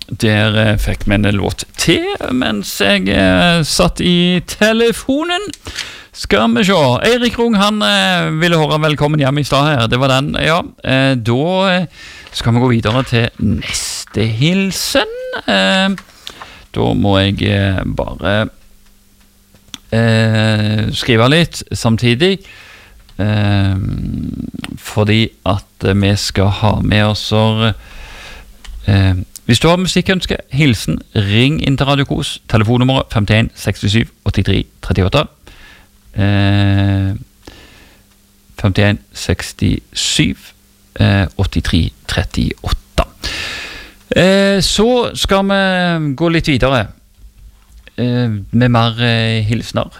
Der fikk vi en låt til mens jeg satt i telefonen. Skal vi se. Eirik Rung, han ville høre Velkommen hjem i stad her. Det var den, ja. Da skal vi gå videre til neste hilsen. Da må jeg bare skrive litt samtidig. Fordi at vi skal ha med oss hvis du har musikkønske, hilsen, ring inn til Radio Kos. Telefonnummeret 51 67 83 38. 51 67 83 38. Så skal vi gå litt videre med mer hilsner.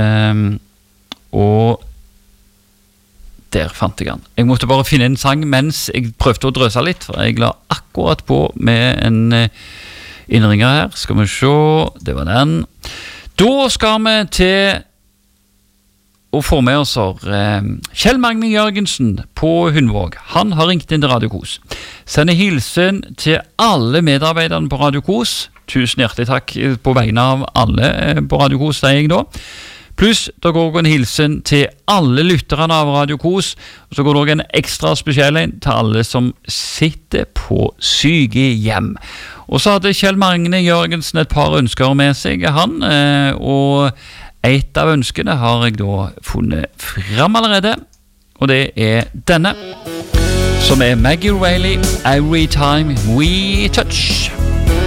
Og der fant jeg han. Jeg måtte bare finne en sang mens jeg prøvde å drøse litt, for jeg la akkurat på med en innringer her. Skal vi se, det var den. Da skal vi til å få med oss Kjell Magne Jørgensen på Hundvåg. Han har ringt inn til Radio Kos. Sender hilsen til alle medarbeiderne på Radio Kos. Tusen hjertelig takk på vegne av alle på Radio Kos, sier jeg da. Pluss, da går en hilsen til alle lytterne av Radio Kos, og så går det en ekstra spesiell en til alle som sitter på sykehjem. Og så hadde Kjell Magne Jørgensen et par ønsker med seg, han, og et av ønskene har jeg da funnet frem allerede, og det denne, som Maggie Reilly, Every Time We Touch.